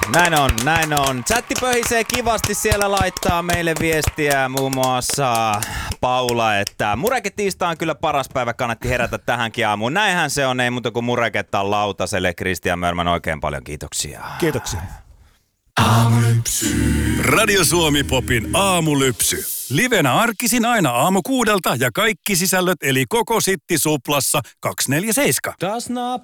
Näin on. Chatti pöhisee kivasti, siellä laittaa meille viestiä muun muassa Paula, että mureketiista on kyllä paras päivä, kannatti herätä tähänkin aamuun. Näinhän se on, ei muuta kuin mureketta lautaselle. Kristian Mörmän, oikein paljon kiitoksia. Kiitoksia. Aamulypsy. Radio Suomi Popin aamulypsy. Livenä arkisin aina aamu 6 ja kaikki sisällöt eli koko Sitti Suplassa 247.